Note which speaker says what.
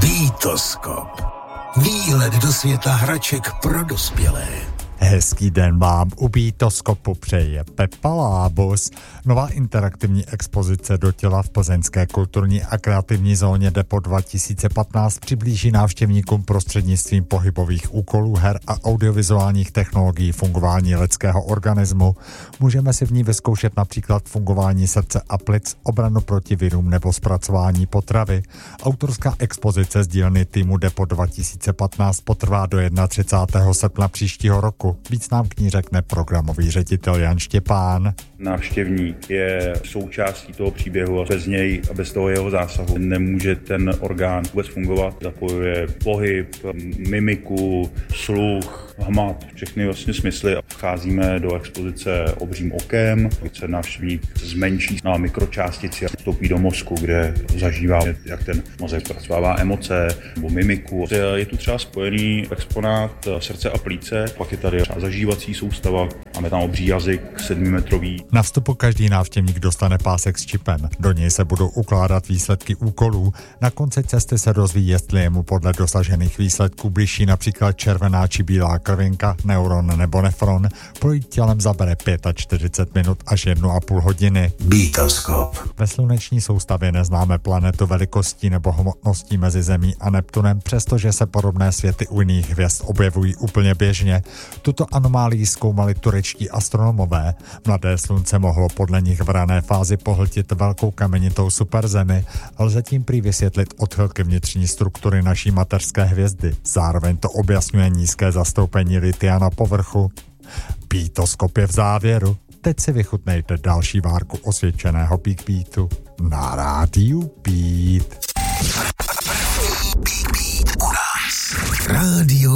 Speaker 1: Bitoskop. Výlet do světa hraček pro dospělé.
Speaker 2: Hezký den vám u Bitoskopu přeje Pepa Lábus. Nová interaktivní expozice do těla v plzeňské kulturní a kreativní zóně Depo 2015 přiblíží návštěvníkům prostřednictvím pohybových úkolů, her a audiovizuálních technologií fungování lidského organismu. Můžeme si v ní vyzkoušet například fungování srdce a plic, obranu proti virům nebo zpracování potravy. Autorská expozice z dílny týmu Depo 2015 potrvá do 31. srpna příštího roku. Víc nám k ní řekne programový ředitel Jan Štěpán.
Speaker 3: Návštěvník je součástí toho příběhu a bez něj a bez toho jeho zásahu nemůže ten orgán vůbec fungovat. Zapojuje pohyb, mimiku, sluch, hmat, všechny vlastně smysly. Vcházíme do expozice obřím okem, když se návštěvník zmenší na mikročástici a vstoupí do mozku, kde zažívá, jak ten mozek zpracovává emoce nebo mimiku. Je tu třeba spojený exponát srdce a plíce, pak je tady třeba zažívací soustava, máme tam obří jazyk 7metrový.
Speaker 2: Na vstupu každý návštěvník dostane pásek s čipem. Do něj se budou ukládat výsledky úkolů. Na konci cesty se dozví, jestli je mu podle dosažených výsledků bližší například červená či bílá krvinka, neuron nebo nefron. Projít tělem zabere 45 minut až 1,5 hodiny.
Speaker 1: Bitoskop.
Speaker 2: Ve sluneční soustavě neznáme planetu velikostí nebo hmotností mezi Zemí a Neptunem, přestože se podobné světy u jiných hvězd objevují úplně běžně. Tuto anomálii zkoumali turečtí astronomové. Mladé slunce mohlo podle nich v rané fázi pohltit velkou kamenitou superzemi. Lze tím prý vysvětlit odchylky vnitřní struktury naší mateřské hvězdy. Zároveň to objasňuje nízké zastoupení litia na povrchu. Bitoskop je v závěru. Teď si vychutnejte další várku osvědčeného Big Beatu na rádiu Beat.
Speaker 1: Rádio